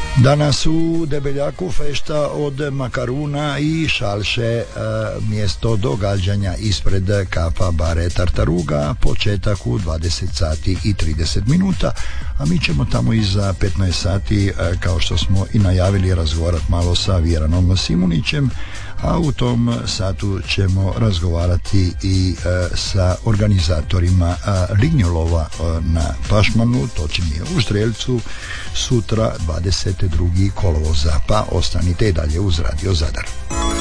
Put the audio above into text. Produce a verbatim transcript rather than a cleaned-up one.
Danas u Debeljaku fešta od makaruna i šalše, e, mjesto događanja ispred kafa bare Tartaruga, početak u dvadeset sati i trideset minuta, a mi ćemo tamo iza petnaest sati, e, kao što smo i najavili, razgovarati malo sa Vjeranom Simunićem, a u tom satu ćemo razgovarati i e, sa organizatorima e, lignjolova e, na Pašmanu, to će mi u Ždrelcu sutra dvadeset drugog kolovoza, pa ostanite i dalje uz Radio Zadar.